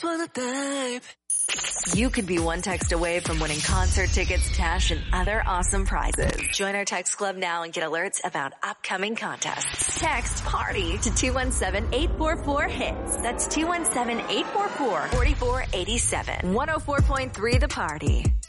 You could be one text away from winning concert tickets, cash, and other awesome prizes. Join our text club now and get alerts about upcoming contests. Text PARTY to 217-844-HITS. That's 217-844-4487. 104.3 The Party.